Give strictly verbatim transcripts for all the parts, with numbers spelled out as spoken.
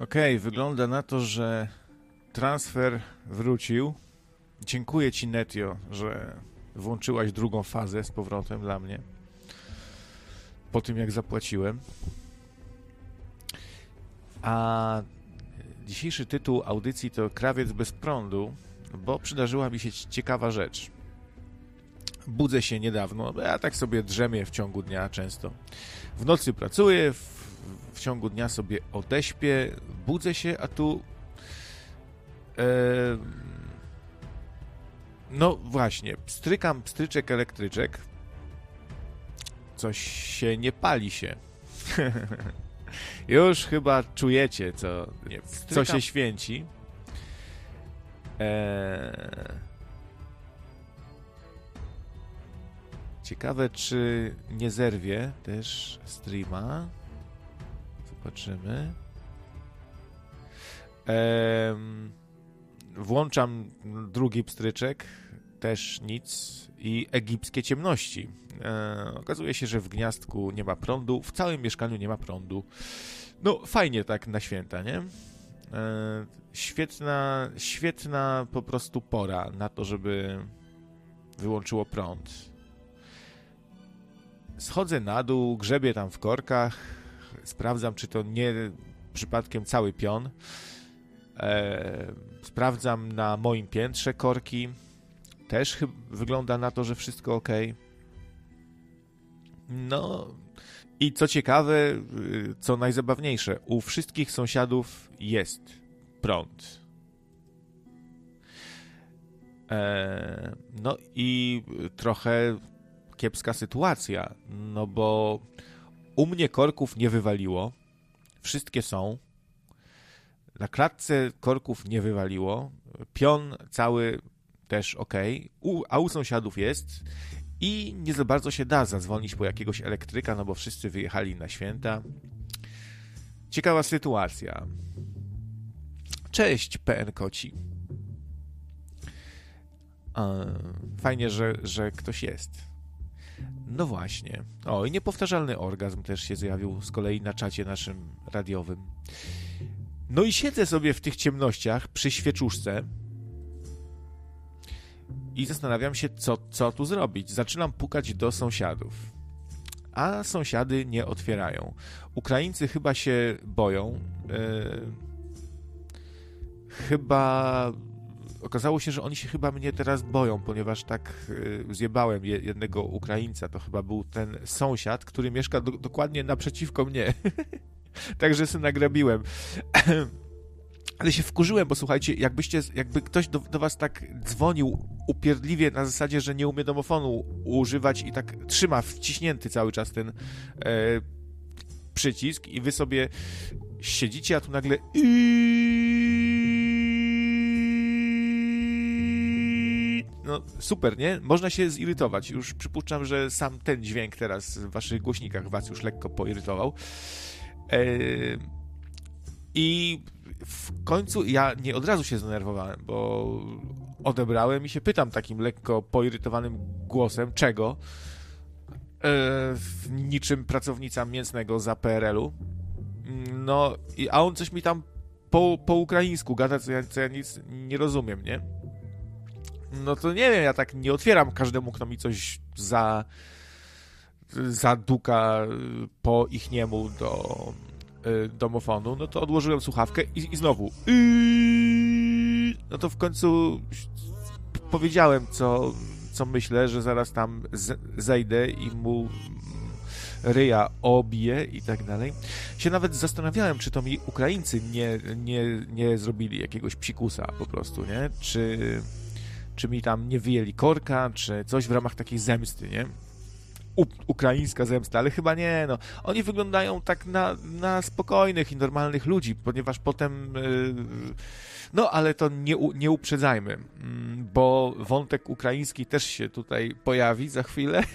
Okej, wygląda na to, że transfer wrócił. Dziękuję ci, Netio, że włączyłaś drugą fazę z powrotem dla mnie. Po tym, jak zapłaciłem. A dzisiejszy tytuł audycji to Krawiec bez prądu, bo przydarzyła mi się ciekawa rzecz. Budzę się niedawno, ja tak sobie drzemię w ciągu dnia często. W nocy pracuję, w, w ciągu dnia sobie odeśpię, budzę się, a tu e, no właśnie, pstrykam pstryczek elektryczek, coś się nie pali się. Już chyba czujecie, co, nie, co się święci. Eee... Ciekawe, czy nie zerwie też streama. Zobaczymy. Eee... Włączam drugi pstryczek, też nic. I egipskie ciemności. Eee... Okazuje się, że w gniazdku nie ma prądu, w całym mieszkaniu nie ma prądu. No, fajnie tak na święta, nie? Eee, świetna, świetna po prostu pora na to, żeby wyłączyło prąd. Schodzę na dół, grzebię tam w korkach, sprawdzam, czy to nie przypadkiem cały pion. Eee, sprawdzam na moim piętrze korki. Też chyba wygląda na to, że wszystko ok. No... I co ciekawe, co najzabawniejsze, u wszystkich sąsiadów jest prąd. Eee, no i trochę kiepska sytuacja, no bo u mnie korków nie wywaliło, wszystkie są, na klatce korków nie wywaliło, pion cały też ok, u, a u sąsiadów jest. I nie za bardzo się da zadzwonić po jakiegoś elektryka, no bo wszyscy wyjechali na święta. Ciekawa sytuacja. Cześć, P N Koci. Fajnie, że, że ktoś jest. No właśnie. O, i niepowtarzalny orgazm też się zjawił z kolei na czacie naszym radiowym. No i siedzę sobie w tych ciemnościach przy świeczuszce i zastanawiam się, co, co tu zrobić. Zaczynam pukać do sąsiadów, a sąsiady nie otwierają. Ukraińcy chyba się boją. Yy, chyba okazało się, że oni się chyba mnie teraz boją, ponieważ tak yy, zjebałem je, jednego Ukraińca. To chyba był ten sąsiad, który mieszka do, dokładnie naprzeciwko mnie. Także sobie nagrabiłem. Ale się wkurzyłem, bo słuchajcie, jakbyście, jakby ktoś do, do was tak dzwonił upierdliwie na zasadzie, że nie umie domofonu używać i tak trzyma wciśnięty cały czas ten e, przycisk i wy sobie siedzicie, a tu nagle no super, nie? Można się zirytować. Już przypuszczam, że sam ten dźwięk teraz w waszych głośnikach was już lekko poirytował. E, I w końcu ja nie od razu się zdenerwowałem, bo odebrałem i się pytam takim lekko poirytowanym głosem, czego? E, niczym pracownica mięsnego za P R L-u. No, i, a on coś mi tam po, po ukraińsku gada, co ja, co ja nic nie rozumiem, nie? No to nie wiem, ja tak nie otwieram każdemu, kto mi coś za zaduka po ich niemu do domofonu, no to odłożyłem słuchawkę i, i znowu no to w końcu powiedziałem, co, co myślę, że zaraz tam z, zejdę i mu ryja obiję i tak dalej. Się nawet zastanawiałem, czy to mi Ukraińcy nie, nie, nie zrobili jakiegoś psikusa po prostu, nie? Czy, czy mi tam nie wyjęli korka, czy coś w ramach takiej zemsty, nie? U, ukraińska zemsta, ale chyba nie, no. Oni wyglądają tak na, na spokojnych i normalnych ludzi, ponieważ potem yy, no, ale to nie, nie uprzedzajmy, yy, bo wątek ukraiński też się tutaj pojawi za chwilę.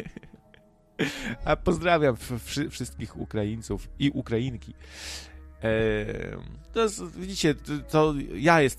A pozdrawiam wszy, wszystkich Ukraińców i Ukrainki. Yy, to jest, widzicie, to, to ja jestem